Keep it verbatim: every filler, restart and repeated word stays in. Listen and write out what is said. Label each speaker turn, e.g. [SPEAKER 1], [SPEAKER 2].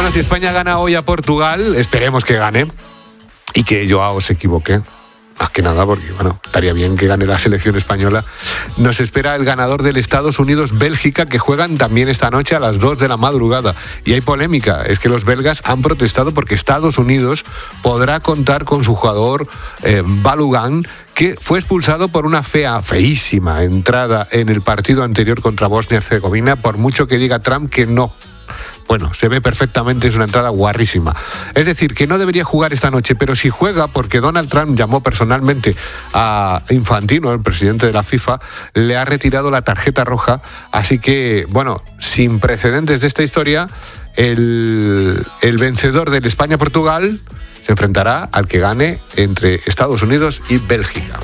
[SPEAKER 1] Bueno, si España gana hoy a Portugal, esperemos que gane y que Joao se equivoque. Más que nada porque, bueno, estaría bien que gane la selección española. Nos espera el ganador del Estados Unidos-Bélgica, que juegan también esta noche a las dos de la madrugada. Y hay polémica, es que los belgas han protestado porque Estados Unidos podrá contar con su jugador eh, Balogun, que fue expulsado por una fea, feísima entrada en el partido anterior contra Bosnia-Herzegovina, por mucho que diga Trump que no. Bueno, se ve perfectamente, es una entrada guarrísima. Es decir, que no debería jugar esta noche, pero si juega, porque Donald Trump llamó personalmente a Infantino, el presidente de la FIFA, le ha retirado la tarjeta roja. Así que, bueno, sin precedentes de esta historia, el, el vencedor del España-Portugal se enfrentará al que gane entre Estados Unidos y Bélgica.